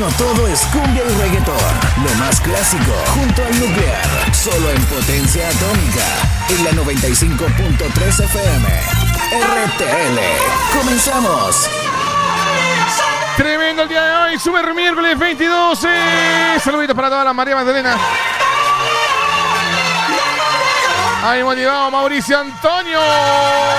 No todo es cumbia y reggaetón. Lo más clásico, junto al nuclear. Solo en potencia atómica. En la 95.3 FM. RTL. ¡Comenzamos! Tremendo el día de hoy. Super miércoles 22. Saluditos para toda la María Magdalena. Ahí hemos llegado Mauricio Antonio.